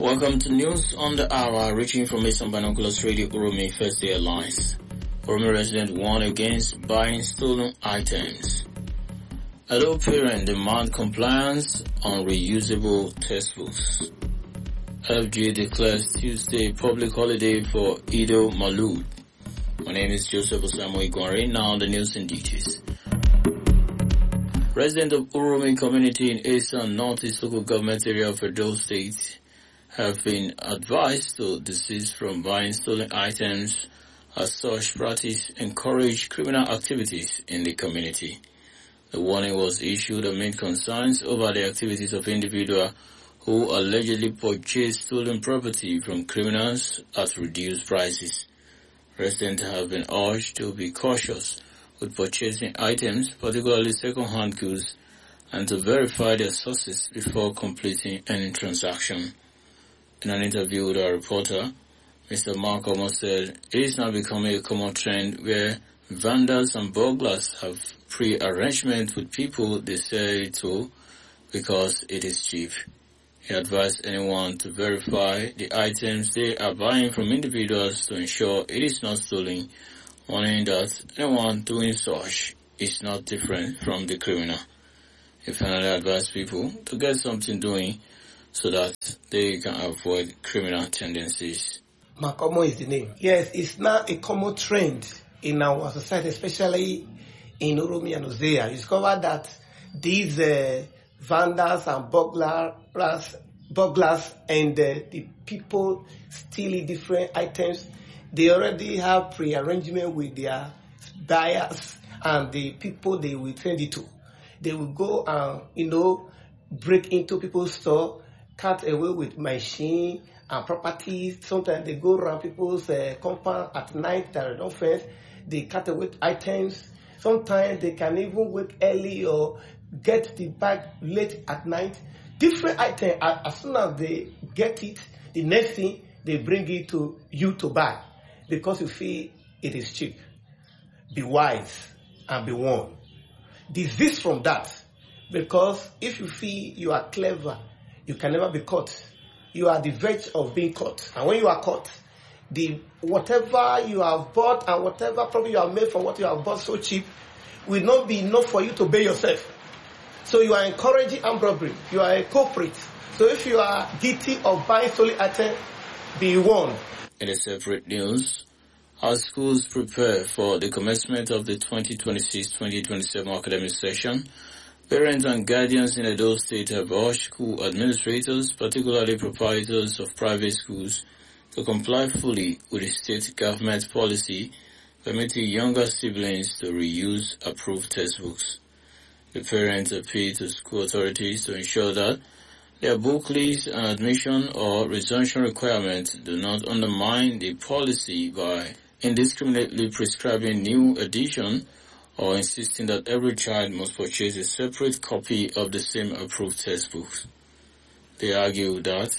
Welcome to News on the Hour, reaching from Eastern Binoculars Radio Uromi First Day Alliance. Uromi resident warned against buying stolen items. Adult parents demand compliance on reusable textbooks. FG declares Tuesday public holiday for Eid al-Maulud. My name is Joseph Osamo Igwari. Now the news in details. Residents of Uromi community in Eastern Northeast local government area of Edo State have been advised to desist from buying stolen items, as such practice encourage criminal activities in the community. The warning was issued amid concerns over the activities of individuals who allegedly purchased stolen property from criminals at reduced prices. Residents have been urged to be cautious with purchasing items, particularly second-hand goods, and to verify their sources before completing any transaction. In an interview with our reporter, Mr. Mark Omo said it is now becoming a common trend where vandals and burglars have pre-arrangement with people they sell it to because it is cheap. He advised anyone to verify the items they are buying from individuals to ensure it is not stolen, warning that anyone doing such is not different from the criminal. He finally advised people to get something doing so that they can avoid criminal tendencies. Makomo is the name. Yes, it's now a common trend in our society, especially in Uromi and Hosea. You discover that these vandals and burglars and the people stealing different items, they already have pre-arrangement with their buyers and the people they will send it to. They will go and, break into people's store, cut away with machine and properties. Sometimes they go around people's compound at night that are not fenced. They cut away items. Sometimes they can even wake early or get the bag late at night. Different items, as soon as they get it, the next thing, they bring it to you to buy because you feel it is cheap. Be wise and be warned. Desist from that, because if you feel you are clever, you can never be caught. You are the verge of being caught. And when you are caught, whatever you have bought and whatever profit you have made from what you have bought so cheap will not be enough for you to pay yourself. So you are encouraging armed robbery. You are a culprit. So if you are guilty of buying stolen items, be warned. In a separate news, as schools prepare for the commencement of the 2026-2027 academic session, parents and guardians in Edo State have urged school administrators, particularly proprietors of private schools, to comply fully with the state government policy permitting younger siblings to reuse approved textbooks. The parents appeal to school authorities to ensure that their book list and admission or resumption requirements do not undermine the policy by indiscriminately prescribing new edition or insisting that every child must purchase a separate copy of the same approved textbooks. They argue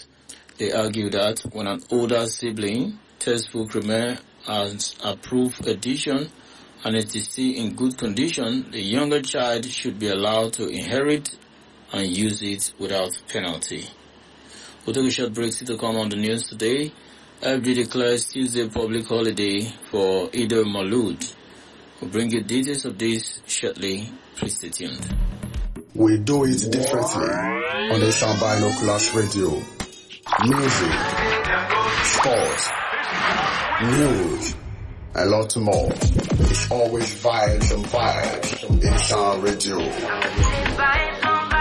that when an older sibling textbook remains as approved edition and it is still in good condition, the younger child should be allowed to inherit and use it without penalty. We'll take a short break to come on the news today. FD declares Tuesday public holiday for Eid al-Maulud. We'll bring you details of this shortly. Please stay tuned. We do it differently on the Eastern Binoculars Radio. Music, sports, news, a lot more. It's always vibes and vibes. Eastern Radio.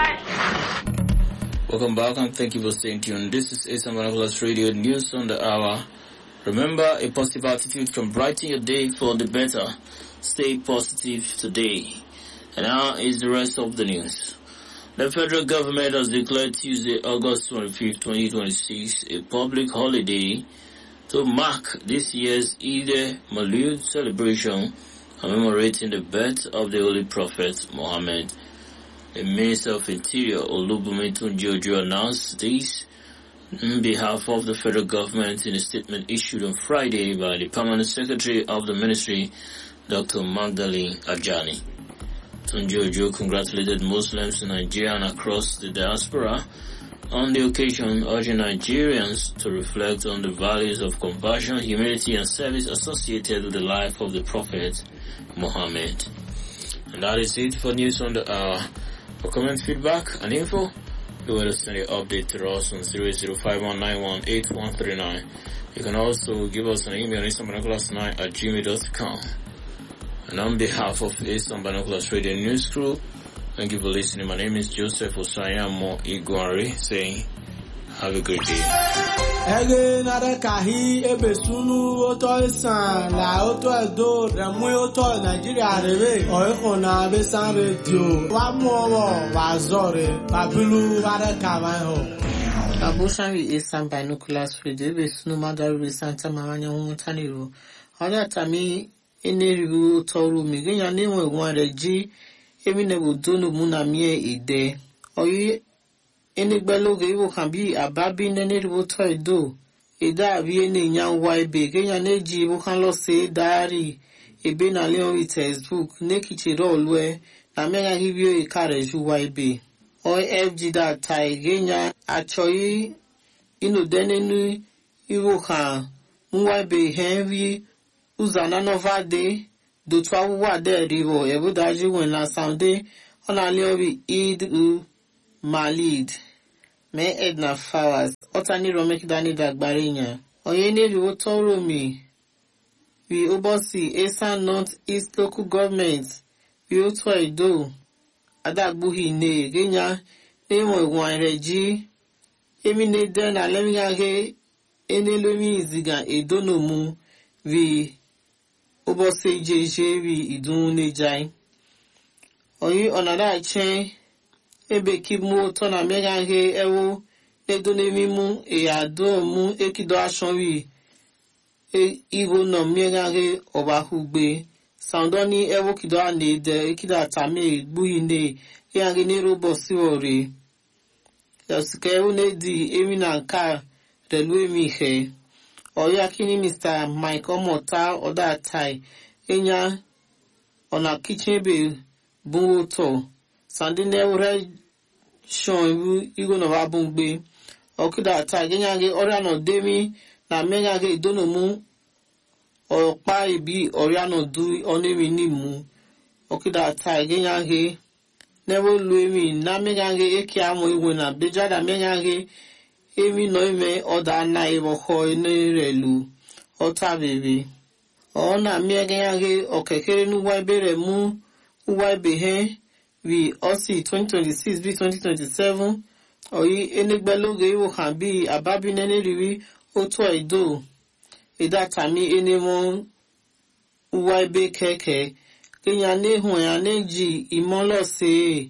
Welcome back and thank you for staying tuned. This is Eastern Binoculars Radio News on the Hour. Remember, a positive attitude can brighten your day for the better. Stay positive today. And now is the rest of the news. The federal government has declared Tuesday, August 25, 2026, a public holiday to mark this year's Eid al-Maulud celebration, commemorating the birth of the Holy Prophet Muhammad. The Minister of Interior, Olubunmi Tunji-Ojo, announced this on behalf of the federal government in a statement issued on Friday by the Permanent Secretary of the Ministry, Dr. Magdalene Ajani. Tunji-Ojo congratulated Muslims in Nigeria and across the diaspora on the occasion urging Nigerians to reflect on the values of compassion, humility, and service associated with the life of the Prophet Muhammad. And that is it for news on the hour. For comment, feedback, and info, you will send an update to us on 00519181139. You can also give us an email on easternbinoculars9@gmail.com. And on behalf of Eastern Binoculars Radio News Crew, thank you for listening. My name is Joseph Osayamo Igwari, saying, have a great day. Ege nare kahi ebe sunu oto isan la oto edo remu oto Nigeria rebe oiko na besan radio wa mowo wa zore babilu ware kawan Abushan Eastern Binoculars Radio ebe sunu madaru Santa Maranya Montaniru oda tami eneribu toru mi genya niwe gwan ji emi ne budunu muna mie ide oyi enigbeloge iwo kan bi ababi neneribu to edo ida abi ene nyan wa ebe genya neji iwo kan lo se diary ebe na leon textbook ne kichiro olwe na menya hibio ikare ju wa ebe OFG da tai genya achoyi inu denenu iwo kan nwa ebe henry uzana novade do twawa de rivo ebudaji when la sounde ona leobi id malid me Edna Flowers otani romek dani dagbarinya oyene riwo toro mi we obosi Eastern North East local government we otwa ido adagbuhi ne genya emo egwan reji emi ne den alemiya ge enelomi iziga edonomu we obosi jeje we idun nejai oyi onada chen ebe kimu to na mega he ewo edonemi mu eado mu ekido asonwi igo no mega he obahugbe soundoni ewo kido ane de ekido atame gbuine yangi ni robosi ore yasike unedi emina nka relwe mi he oya kini Mr. Mike Omota oda tai enya ona kitchen be bunwoto sandine ure shon igo no babungbe okida tai enya ge ora no demi na mega ge idono mu opa ibi ora no du onemi ni mu okida tai enya ge never luemi na mega ge ekiamo iwe na bejada mega ge emi no ime oda na ibo ho ni relu ota bebe ona miege yage okekere nu wa bere mu wa be he we osi 2026 be 2027 oyi enigbeloge iwo kan bi ababi nene riwi oto ido ida tami enemo wa be keke kenya ne hun ya neji imolo se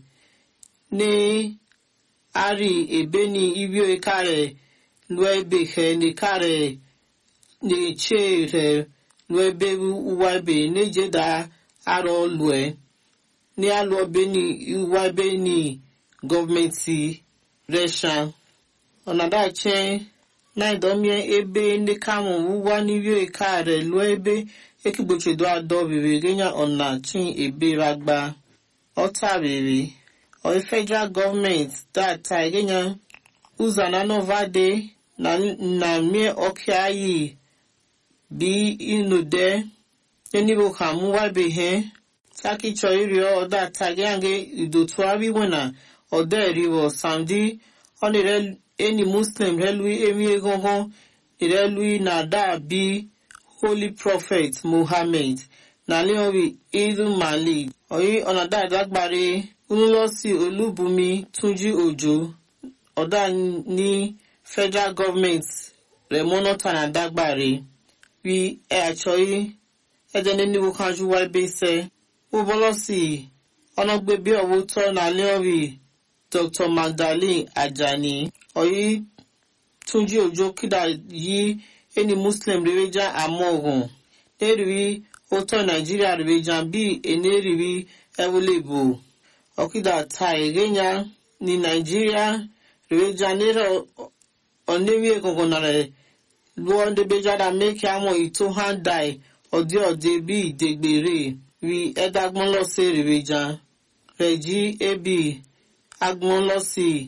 ne ari ebeni ibio ikare luebe he ni kare ni chere luebe uwabe ne jeda aro lue ni alo beni uwabe ni governmenti resha onada chen na idomie ebe ni kamu uwa ni ibio ikare luebe ekigboche do ado bebe genya ona chin ebe ragba ota bebe or federal government that Tigenya Uzana Novade na me okiayi bi inude enibo kamuwa behe Saki choirio that Tagange idotwabi wena or derivo Sandi on any Muslim relui emi egongon irelui na da bi Holy Prophet Muhammad na leobi Idul Mali oyi onada dagbare Unulosi Olubumi Tunji Ojo Oda ni federal government Remono Tanadagbare we actually edene ni wokanju wa bese ubolosi onogbebi owoto na leori Dr. Magdalene Ajani oyi Tunji Ojo kida yi eni Muslim reveja amogun eriwi oto Nigeria reveja bi eneriwi ewolebo okida tai genya ni Nigeria reveja nero onewi egongonare luonde bejada make amo ito handai ode bi degbere wi edagbon lo se reveja reji ebi agbon lo si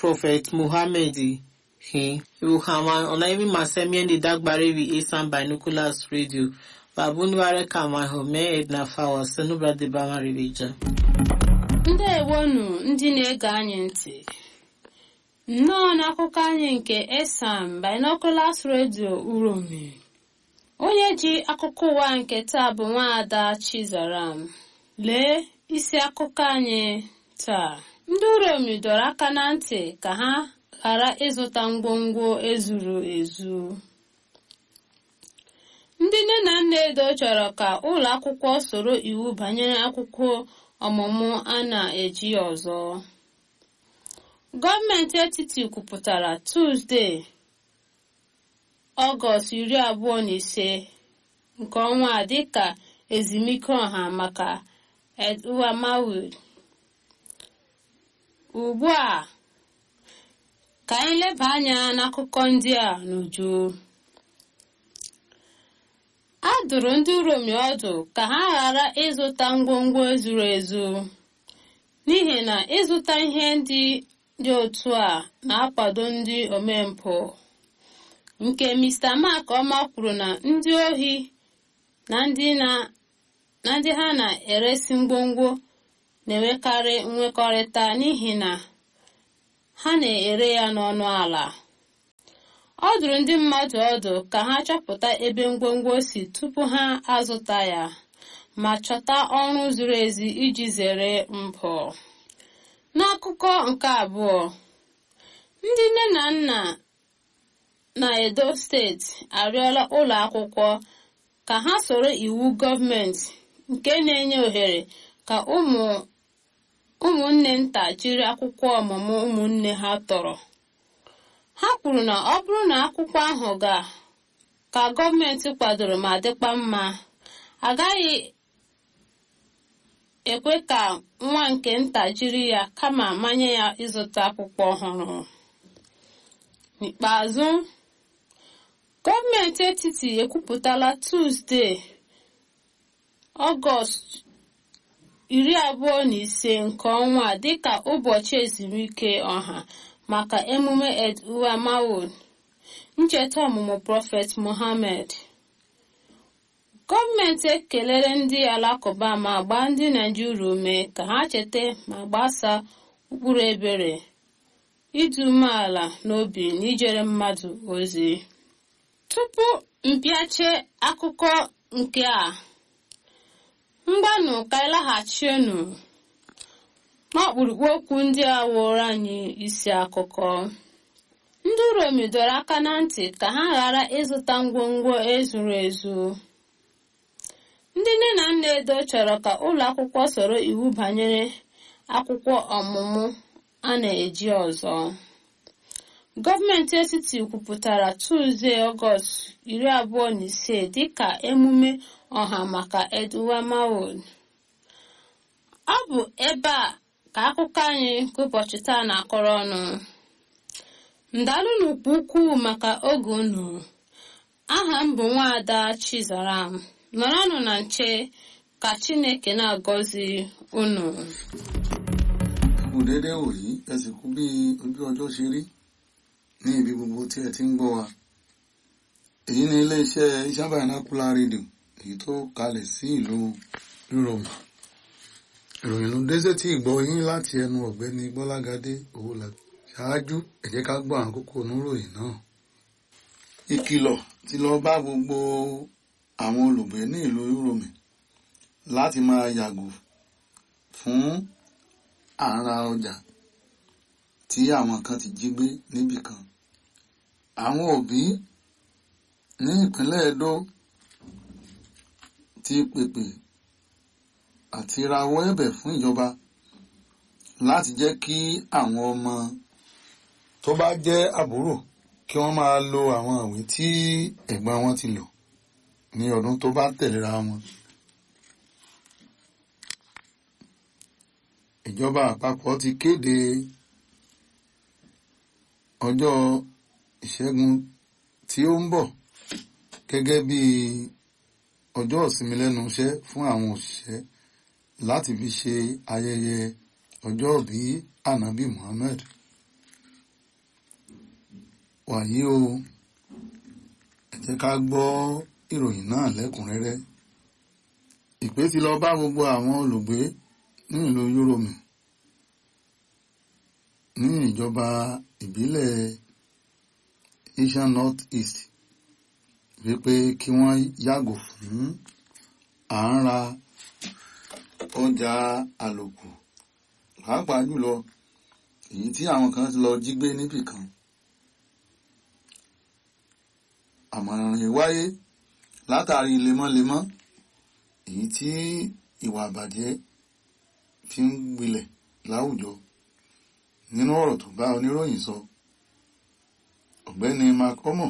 Prophet Muhammad he Ruhama on every Masemi the Dagbare we Isan Binoculars Radio. Babunware kama home Edna Fawa Senubra de Bama Rivija. Ndewonu ndị na-ege anyị ntị. Nnọọ n'akụkọ anyị nke Isan Binoculars Radio Uromi. Onye ji akụkọ ụwa nke taa bụ Nwaada Chizaram. Lee isi akụkọ anyị taa. Ndị Uromi dọrọ aka na ntị ka ha ghara ịzụta ngwongwo ezuru ezu. Ndị nne na nna Edo chọrọ ka ụlọ akwụkwọ soro iwu banyere akwụkwọ ọmụmụ a na-eji ọzọ. Gọọmenti etiti kwupụtara Tuzdee, Ọgọst 25 nke ọnwa a dịka ezumike ọha maka Eid-ul-Mawlid. Ugbu a, ka anyị leba anya n'akụkọ ndị a n'uju. A dụrụ ndị Uromi ọdụ ka ha ghara ịzụta ngwongwo ezuru ezu n'ihi na ịzụta ihe ndị otu a na-akwado ndị omempụ. Nke Mr. Mark Ọma kwuru na ndị ohi na ndị ha na-eresi ngwongwo na-enwekarị nwekọrịta n'ihi na ha na-ere ya n'ọnụ ala. Ọ dụrụ ndị mmadụ ọdụ ka ha chọpụta ebe ngwongwo si tupu ha azụta ya ma chọta ọrụ zuru ezi iji zere mpụ. N'akụkọ nke abụọ, ndị nne na nna na Edo steeti arịọla ụlọ akwụkwọ ka ha soro iwu gọọmenti nke na-enye ohere ka ụmụnne nta jiri akwụkwọ ọmụmụ ụmụnne ha tọrọ. Ha kwuru na ọ bụrụ na akwụkwọ ahụ ka gọọmenti kwadoro ma dịkwa mma, agaghị ekwe ka nwa nke nta jiri ya kama manye ya ịzụta akwụkwọ ọhụrụ. N'ikpeazụ, gọọmenti etiti ekwupụtala Tuzdee, Ọgọst 25 nke ọnwa dịka ụbọchị ezumike ọha maka emume Eid-ul-Mawlid, ncheta ọmụmụ Prophet Muhammad. Gọọmenti ekelere ndị Alakụba ma gbaa ndị Naịjirịa ume ka ha cheta ma gbasaa ụkpụrụ ebere, ịdị umeala n'obi na ijere mmadụ ozi. Tupu mpịache akụkọ nke a, mgbanụ ka ịlaghachienu n'ọkpụrụkpụ okwu ndị a wụrụ anyị isi akụkọ. Ndị Uromi dọrọ aka na ntị ka ha ghara ịzụta ngwongwo ezuru ezu. Ndị nne na nna Edo chọrọ ka ụlọ akwụkwọ soro iwu banyere akwụkwọ ọmụmụ a na-eji ọzọ. Gọọmenti etiti kwupụtara Tuzdee, Ọgọst 25 dịka emume ọha maka Eid-ul-Mawlid. Ọ bụ ebe a ka akụkọ anyị nke ụbọchị taa na-akọrọ ọnụ. Ndalụnụ ukwuu maka oge unu. Aha m bụ Nwaada Chizaram. Nọrọnụ na nche ka Chineke na-agọzi unu. Dédé wòyí ẹ sì kú bí ojú ọjọ́ ṣe rí ní ibi gbogbo tí ẹ ti ń gbọ́ wa. Èyí ni iléeṣẹ́ Isan Binocular Radio èyí tó kalẹ̀ sí ìlú Uromi. Ìròyìn ló dé sétí ìgbọ́ yín láti ẹnu ọ̀gbẹ́ni Gbọ́lágadé Owólabí. Ṣáájú ẹ jẹ́ ká gbọ́ àwọn kókó oníròyìn náà. Ìkìlọ̀ ti lọ bá gbogbo àwọn olùgbé ní ìlú Uromi láti máa yàgò fún àrà ọjà tí àwọn kan ti jí gbé níbì kan. Àwọn òbí ní ìpínlẹ̀ Edo ti pèpè àti rawọ́ ẹ̀bẹ̀ fún ìjọba láti jẹ́ kí àwọn ọmọ tó bá jẹ́ àbúrò kí wọ́n máa lo àwọn ìwé tí ẹ̀gbọ́n wọn ti lò ní ọdún tó bá tẹ̀léra wọn. Ìjọba àpapọ̀ ti kéde ọjọ́ ìṣẹ́gun tí ó ń bọ̀ gẹ́gẹ́ bí ọjọ́ ìsinmi lẹ́nu iṣẹ́ fún àwọn òṣìṣẹ́ láti fi ṣe ayẹyẹ ọjọ́ ìbí Ànábì Muhammad. Wàyí o, ẹ jẹ́ ká gbọ́ ìròyìn náà lẹ́kùnrẹ́rẹ́. Ìpè ti lọ bá gbogbo àwọn olùgbé ní ìlú Yúróòmù ní ìjọba ìbílẹ̀ Asian North East wípé kí wọ́n yàgò fún à ń ra ọjà àlòkù, pàápàá jùlọ èyí tí àwọn kan ti lọ jí gbé níbì kan. Àmọ̀ràn yìí wáyé látàrí lemọ́lemọ́ èyí tí ìwà àbàjẹ́ fi ń gbilẹ̀ láwùjọ. Nínú ọ̀rọ̀ tó bá oníròyìn sọ, ọ̀gbẹ́ni Mark Omo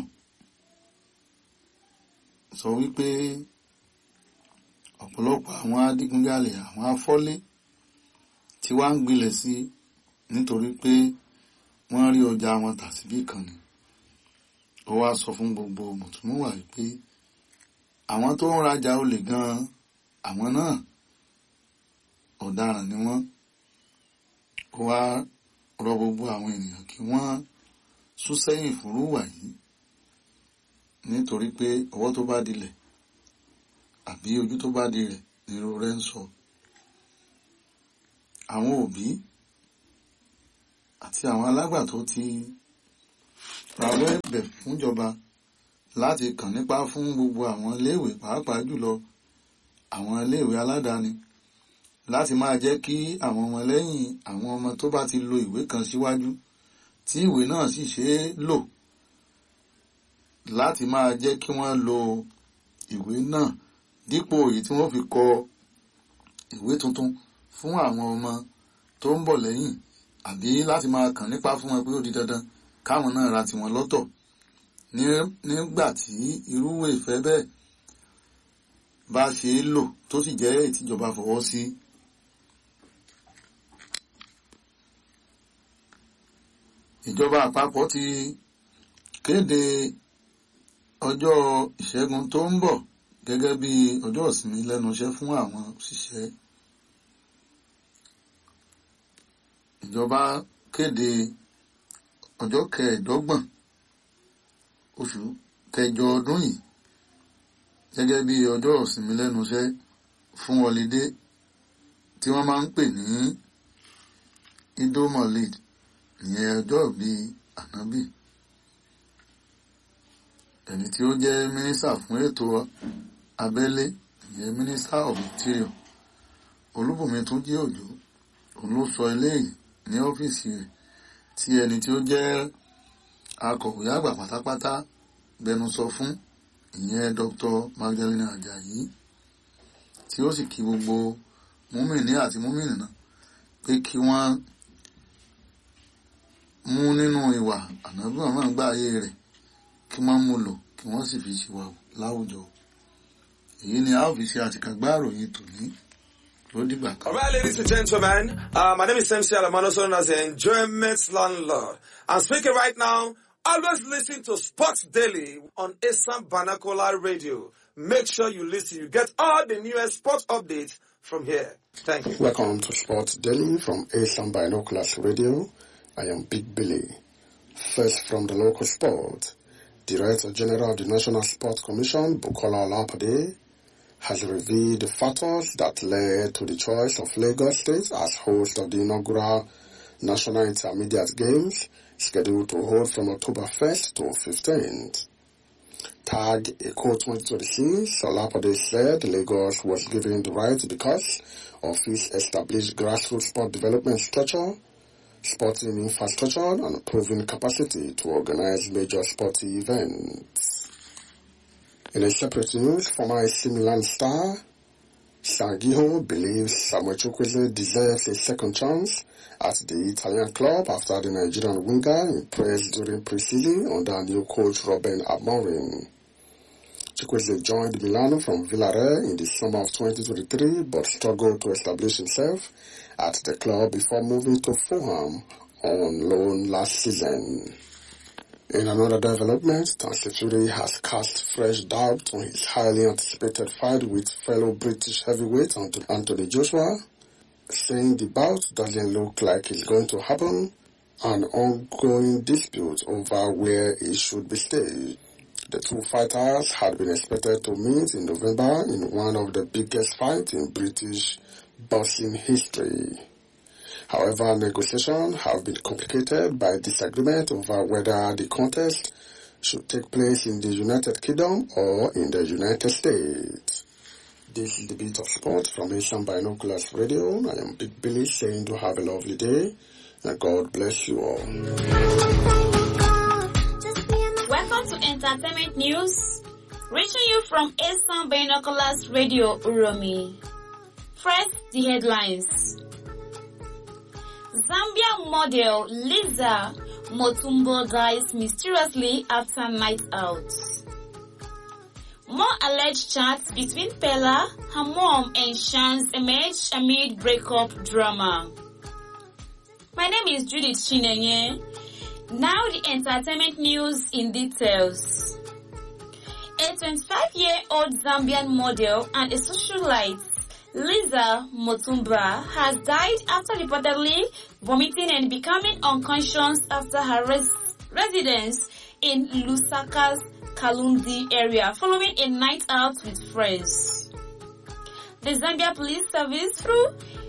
sọ wípé ọ̀pọ̀lọpọ̀ àwọn adigunjalè, àwọn afọ́lé tí wá ń gbilẹ̀ sí nítorí pé wọ́n rí ọjà wọn tà síbí kan ni. Ó wá sọ fún gbogbo mùtúmùwà wípé àwọn tó ń rajà olè gan-an, àwọn náà ọ̀daràn ni wọ́n. Ó wá rọ gbogbo àwọn ènìyàn kí wọ́n sún sẹ́yìn fúnrúwà yìí nítorí pé ọwọ́ tó bá dilẹ̀ àbí ojú tó bá dilẹ̀ ni irú rẹ̀ ń sọ. Àwọn òbí àti àwọn alágbàtọ́ ti rawọ́ ẹ̀bẹ̀ fúnjọba láti kàn nípa fún gbogbo àwọn iléèwé, pàápàá jùlọ àwọn iléèwé aládàáni, láti máa jẹ́ kí àwọn ọmọ lẹ́yìn àwọn ọmọ tó bá ti lo ìwé kan síwájú tí ìwé náà sì ṣe é lò, láti máa jẹ́ kí wọ́n lo ìwé náà dípò èyí tí wọ́n fi kọ ìwé tuntun fún àwọn ọmọ tó ń bọ̀ lẹ́yìn, àbí láti máa kàn nípa fún wọn pé ó di dandan káwọn náà ra tiwọn lọ́tọ̀ nígbà tí irú ìfẹ́ bẹ́ẹ̀ bá ṣe é lò tó sì jẹ́ ìtìjọba fọwọ́ sí. Ìjọba àpapọ̀ ti kéde ọjọ́ ìṣẹ́gun tó ń bọ̀ gẹ́gẹ́ bí ọjọ́ ìsinmi lẹ́nu iṣẹ́ fún àwọn òṣìṣẹ́. Ìjọba kéde ọjọ́ 25 oṣù kẹjọ ọdún yìí gẹ́gẹ́ bí ọjọ́ ìsinmi lẹ́nu iṣẹ́ fún họlidé tí wọ́n máa ń pè ní Idomolid, ìyẹn ọjọ́ ìbí Ànábì. Ẹni tí ó jẹ́ mínísítà fún ètò abẹ́lé, ìyẹn Minister of Interior, Olúbùnmi Túnjí Òjó, òun ló sọ eléyìí ní ọ́fíìsì rẹ̀ tí ẹni tí ó jẹ́ akọ̀wé àgbà pátápátá gbẹnusọ fún, ìyẹn Dr. Magdalene Ajayi, tí ó sì kí gbogbo múmìnì àti múmìnà pé kí wọ́n mú nínú ìwà Ànábì Muhammad gbà ayé rẹ̀, kí wọ́n mú lò, kí wọ́n sì fi ṣìwà láwùjọ. Èyí ni a ó fi ṣe àtìkàgbá ìròyìn tòní. All right, ladies and gentlemen, my name is MC Alamano, known as the Enjoyment Landlord. I'm speaking right now. Always listen to Sports Daily on Asam Banakola Radio. Make sure you listen. You get all the newest sports updates from here. Thank you. Welcome to Sports Daily from Asam Binoculars Radio. I am Big Billy. First from the local sport, Director General of the National Sports Commission, Bukola Olapade, has revealed the factors that led to the choice of Lagos State as host of the inaugural National Intermediate Games, scheduled to hold from October 1st to 15th. Tagged Eco 2026, Olapade said Lagos was given the right because of its established grassroots sport development structure, sporting infrastructure, and proven capacity to organize major sporting events. In a separate news, former AC Milan star Sangiho believes Samuel Chukwueze deserves a second chance at the Italian club after the Nigerian winger impressed during pre-season under new coach Ruben Amorim. Chukwueze joined Milan from Villarreal in the summer of 2023 but struggled to establish himself at the club before moving to Fulham on loan last season. In another development, Tyson Fury has cast fresh doubt on his highly anticipated fight with fellow British heavyweight Anthony Joshua, saying the bout doesn't look like it's going to happen an ongoing dispute over where it should be staged. The two fighters had been expected to meet in November in one of the biggest fights in British boxing history. However, negotiations have been complicated by disagreement over whether the contest should take place in the United Kingdom or in the United States. This is the Beat of Sport from Asian Binoculars Radio. I am Big Billy saying to have a lovely day and God bless you all. Welcome to Entertainment News, reaching you from Asian Binoculars Radio Uromi. First, the headlines. Zambia model Liza Motumbo dies mysteriously after night out. More alleged chats between Pella, her mom, and Shans emerge amid breakup drama. My name is Judith Chinenye. Now the entertainment news in details. A 25-year-old Zambian model and a socialite, Liza Motumba, has died after reportedly vomiting and becoming unconscious after her residence in Lusaka's Kalundi area following a night out with friends. The Zambia Police Service through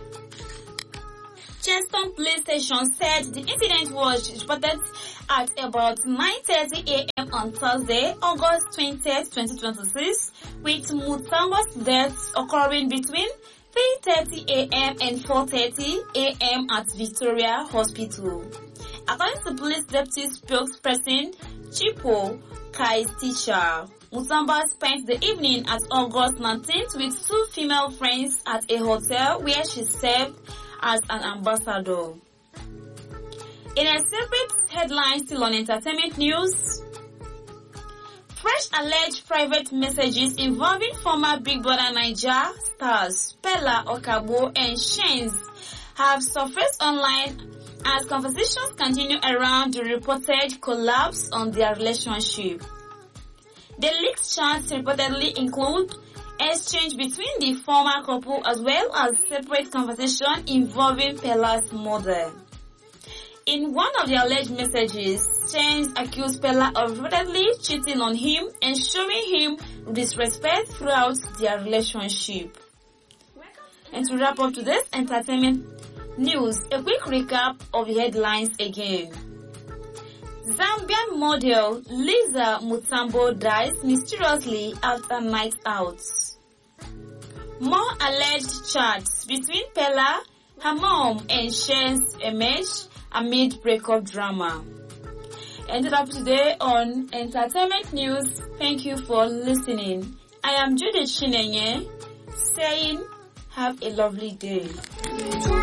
Cheston Police Station said the incident was reported at about 9:30 a.m. on Thursday, August 20, 2026, with Mutamba's deaths occurring between 3:30 a.m. and 4:30 a.m. at Victoria Hospital. According to police deputy spokesperson Chipo Kaisticha, Mutamba spent the evening at August 19th with two female friends at a hotel where she served as an ambassador. In a separate headline still on entertainment news, fresh alleged private messages involving former Big Brother Naija stars Pella Okabo and Shens have surfaced online as conversations continue around the reported collapse on their relationship. The leaked chats reportedly include exchange between the former couple as well as separate conversation involving Pella's mother. In one of the alleged messages, Shens accused Pella of reportedly cheating on him and showing him disrespect throughout their relationship. And to wrap up today's entertainment news, a quick recap of the headlines again. Zambian model Liza Mutambo dies mysteriously after night out. More alleged chats between Pella, her mom, and Shens emerge amid breakup drama. Ended up today on Entertainment News. Thank you for listening. I am Judith Chinenye saying have a lovely day.